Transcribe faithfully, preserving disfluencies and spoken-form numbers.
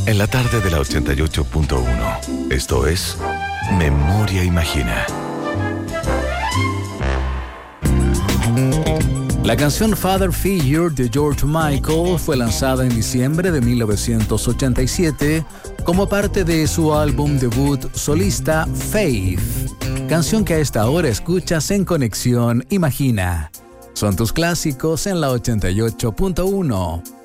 en la tarde de la ochenta y ocho punto uno. Esto es Memoria Imagina. La canción Father Figure de George Michael fue lanzada en diciembre de mil novecientos ochenta y siete como parte de su álbum debut solista Faith, canción que a esta hora escuchas en Conexión Imagina. Son tus clásicos en la ochenta y ocho punto uno.